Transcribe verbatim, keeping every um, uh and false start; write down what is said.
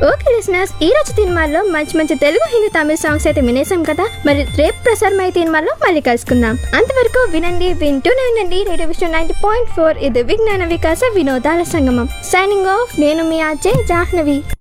Okay listeners, ఈ రోజు తీన్మార్లో మంచి మంచి తెలుగు, హిందీ, తమిళ సాంగ్స్ అయితే వినేసాం కదా. మరి రేపు ప్రసారమయ్యే తీన్మార్లో మళ్ళీ కలుసుకుందాం. అంతవరకు వినండి, వింటూనే ఉండండి రేడియో విషయం నైన్టీ పాయింట్ ఫోర్. ఇది విజ్ఞాన వికాస వినోదాల సంగమం. సైనింగ్ ఆఫ్, నేను మీ ఆర్జే జాహ్నవి.